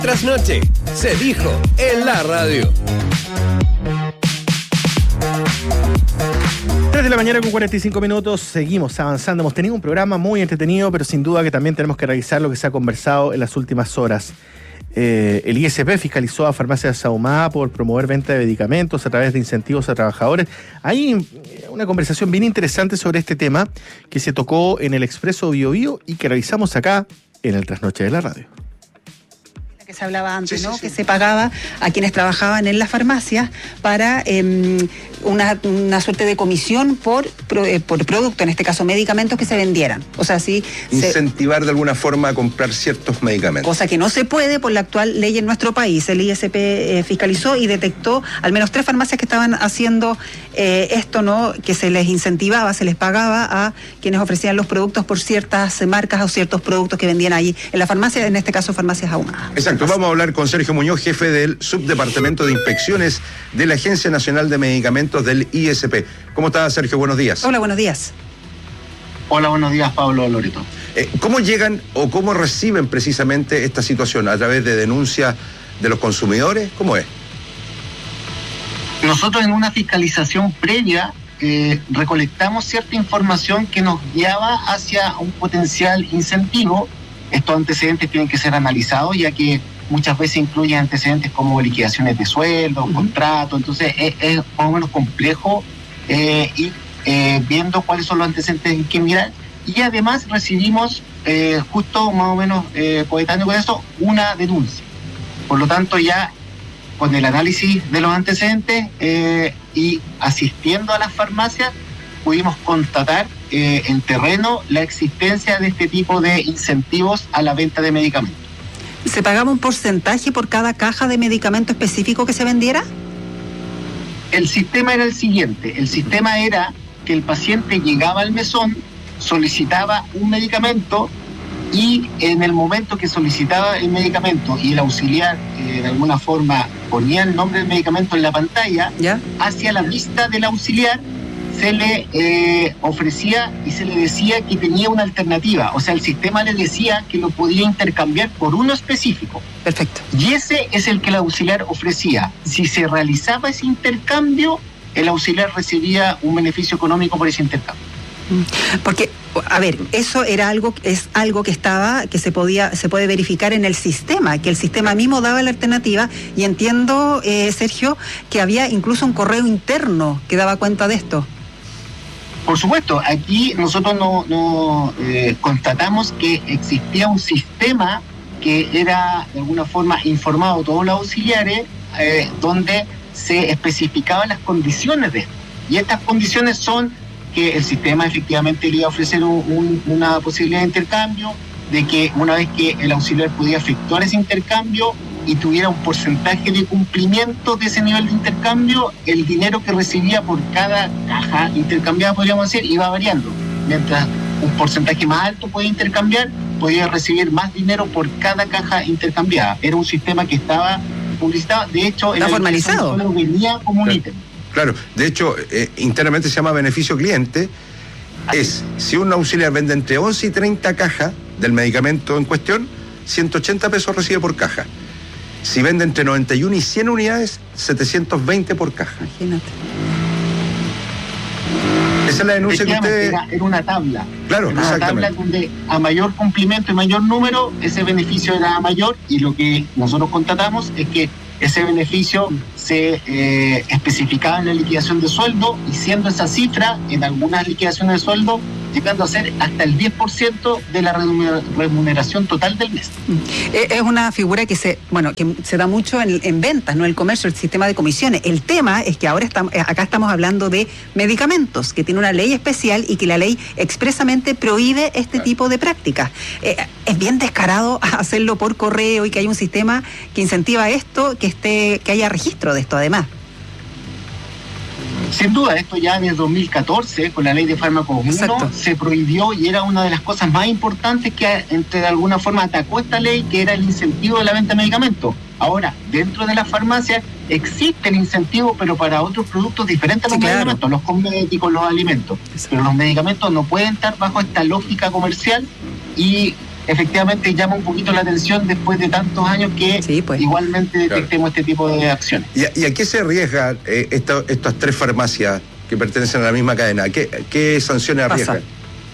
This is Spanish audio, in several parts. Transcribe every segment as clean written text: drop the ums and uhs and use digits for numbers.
Trasnoche, se dijo en la radio. 3 de la mañana con 45 minutos, seguimos avanzando. Hemos tenido un programa muy entretenido, pero sin duda que también tenemos que revisar lo que se ha conversado en las últimas horas. El ISP fiscalizó a Farmacias Ahumada por promover venta de medicamentos a través de incentivos a trabajadores. Hay una conversación bien interesante sobre este tema que se tocó en el Expreso Bio Bio y que revisamos acá en el Trasnoche de la radio. Que se hablaba antes, ¿no? Que se pagaba a quienes trabajaban en las farmacias para una suerte de comisión por producto, en este caso medicamentos que se vendieran. O sea, sí. Incentivar de alguna forma a comprar ciertos medicamentos. Cosa que no se puede por la actual ley en nuestro país. El ISP fiscalizó y detectó al menos 3 farmacias que estaban haciendo esto, ¿no? Que se les incentivaba, se les pagaba a quienes ofrecían los productos por ciertas marcas o ciertos productos que vendían ahí en la farmacia, en este caso Farmacias Ahumada. Exacto, vamos a hablar con Sergio Muñoz, jefe del Subdepartamento de Inspecciones de la Agencia Nacional de Medicamentos del ISP. ¿Cómo está, Sergio? Buenos días. Hola, buenos días. Hola, buenos días, Pablo Loreto. ¿Cómo llegan o cómo reciben precisamente esta situación? ¿A través de denuncias de los consumidores? ¿Cómo es? Nosotros en una fiscalización previa recolectamos cierta información que nos guiaba hacia un potencial incentivo. Estos antecedentes tienen que ser analizados, ya que muchas veces incluyen antecedentes como liquidaciones de sueldo, contratos, entonces es más o menos complejo ir viendo cuáles son los antecedentes que mirar. Y además recibimos, justo más o menos coetáneo con eso, una denuncia. Por lo tanto, ya con el análisis de los antecedentes y asistiendo a las farmacias, pudimos constatar en terreno la existencia de este tipo de incentivos a la venta de medicamentos. ¿Se pagaba un porcentaje por cada caja de medicamento específico que se vendiera? El sistema era el siguiente. El sistema era que el paciente llegaba al mesón, solicitaba un medicamento y en el momento que solicitaba el medicamento y el auxiliar de alguna forma ponía el nombre del medicamento en la pantalla, ¿ya? Hacia la vista del auxiliar se le ofrecía y se le decía que tenía una alternativa. O sea, el sistema le decía que lo podía intercambiar por uno específico. Perfecto. Y ese es el que el auxiliar ofrecía. Si se realizaba ese intercambio, el auxiliar recibía un beneficio económico por ese intercambio. Porque, a ver, eso era algo que se puede verificar en el sistema, que el sistema mismo daba la alternativa, y entiendo, Sergio, que había incluso un correo interno que daba cuenta de esto. Por supuesto, aquí nosotros no constatamos que existía un sistema que era de alguna forma informado a todos los auxiliares, donde se especificaban las condiciones de esto. Y estas condiciones son que el sistema efectivamente le iba a ofrecer una posibilidad de intercambio, de que una vez que el auxiliar podía efectuar ese intercambio y tuviera un porcentaje de cumplimiento de ese nivel de intercambio, el dinero que recibía por cada caja intercambiada, podríamos decir, iba variando. Mientras un porcentaje más alto podía intercambiar, podía recibir más dinero por cada caja intercambiada. Era un sistema que estaba publicitado, de hecho, está formalizado. Solo venía como un ítem. Claro, de hecho, internamente se llama beneficio cliente. Es, si un auxiliar vende entre 11 y 30 cajas del medicamento en cuestión, 180 pesos recibe por caja. Si vende entre 91 y 100 unidades, 720 por caja. Imagínate. Esa es la denuncia que usted... Era una tabla. Claro, era una tabla donde a mayor cumplimiento y mayor número, ese beneficio era mayor, y lo que nosotros constatamos es que ese beneficio se especificaba en la liquidación de sueldo, y siendo esa cifra, en algunas liquidaciones de sueldo, llegando a ser hasta el 10% de la remuneración total del mes. Es una figura que se da mucho en ventas, no el comercio, el sistema de comisiones. El tema es que ahora acá estamos hablando de medicamentos, que tiene una ley especial y que la ley expresamente prohíbe este tipo de prácticas. Es bien descarado hacerlo por correo y que haya un sistema que incentiva esto, que haya registro de esto además. Sin duda, esto ya desde 2014, con la ley de fármacos 1, se prohibió, y era una de las cosas más importantes que de alguna forma atacó esta ley, que era el incentivo de la venta de medicamentos. Ahora, dentro de las farmacias existe el incentivo, pero para otros productos diferentes a los medicamentos, los cosméticos, los alimentos. Pero los medicamentos no pueden estar bajo esta lógica comercial, y efectivamente llama un poquito la atención después de tantos años que Sí, pues. igualmente detectemos este tipo de acciones. ¿Y a qué se arriesgan estas 3 farmacias que pertenecen a la misma cadena? ¿Qué sanciones Pasa. arriesgan?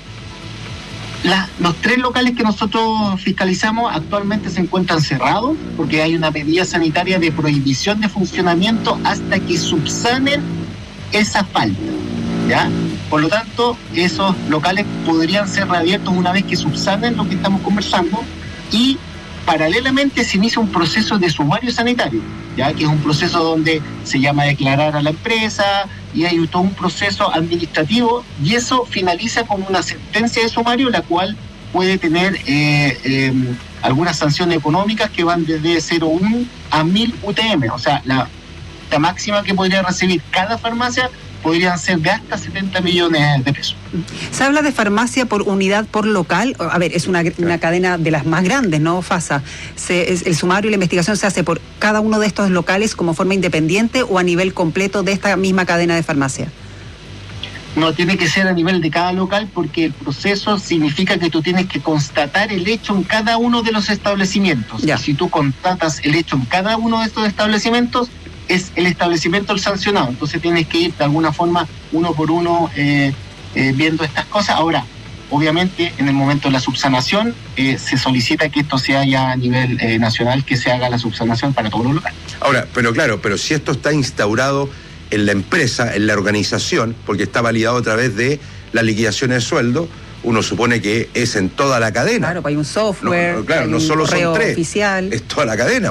Los 3 locales que nosotros fiscalizamos actualmente se encuentran cerrados porque hay una medida sanitaria de prohibición de funcionamiento hasta que subsanen esa falta, ¿ya? Por lo tanto, esos locales podrían ser reabiertos una vez que subsanen lo que estamos conversando y paralelamente se inicia un proceso de sumario sanitario, ya que es un proceso donde se llama a declarar a la empresa y hay todo un proceso administrativo y eso finaliza con una sentencia de sumario la cual puede tener algunas sanciones económicas que van desde 0,1 a 1.000 UTM, o sea, la máxima que podría recibir cada farmacia podrían ser de hasta 70 millones de pesos. Se habla de farmacia por unidad por local. A ver, es una cadena de las más grandes, ¿no, FASA? ¿El sumario y la investigación se hace por cada uno de estos locales como forma independiente o a nivel completo de esta misma cadena de farmacia? No, tiene que ser a nivel de cada local porque el proceso significa que tú tienes que constatar el hecho en cada uno de los establecimientos. Ya. Y si tú constatas el hecho en cada uno de estos establecimientos, es el establecimiento el sancionado. Entonces tienes que ir de alguna forma uno por uno viendo estas cosas. Ahora, obviamente, en el momento de la subsanación, se solicita que esto sea ya a nivel nacional, que se haga la subsanación para todos los locales. Ahora, pero si esto está instaurado en la empresa, en la organización, porque está validado a través de las liquidaciones de sueldo, uno supone que es en toda la cadena. Claro, pues hay un software, hay un solo correo son 3, oficial. es toda la cadena.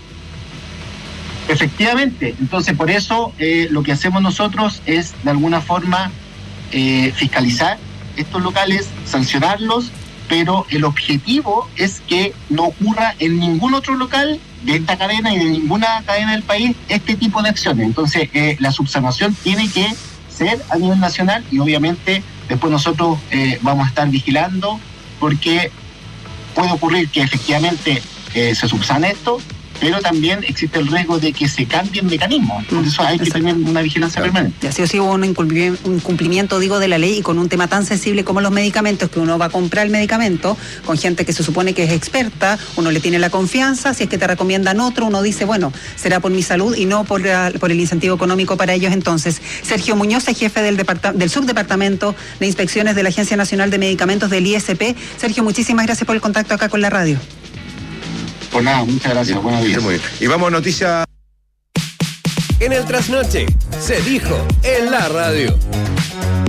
Efectivamente, entonces por eso lo que hacemos nosotros es de alguna forma fiscalizar estos locales, sancionarlos, pero el objetivo es que no ocurra en ningún otro local de esta cadena y de ninguna cadena del país este tipo de acciones. Entonces la subsanación tiene que ser a nivel nacional y obviamente después nosotros vamos a estar vigilando porque puede ocurrir que efectivamente se subsane esto, pero también existe el riesgo de que se cambien mecanismos. Por eso hay que tener una vigilancia permanente. Y así o sí hubo un incumplimiento, digo, de la ley y con un tema tan sensible como los medicamentos, que uno va a comprar el medicamento con gente que se supone que es experta, uno le tiene la confianza, si es que te recomiendan otro, uno dice, bueno, será por mi salud y no por el incentivo económico para ellos. Entonces, Sergio Muñoz es jefe del subdepartamento de inspecciones de la Agencia Nacional de Medicamentos del ISP. Sergio, muchísimas gracias por el contacto acá con la radio. Pues nada, muchas gracias. Buenos días. Muy bien. Y vamos a noticias. En el trasnoche se dijo en la radio.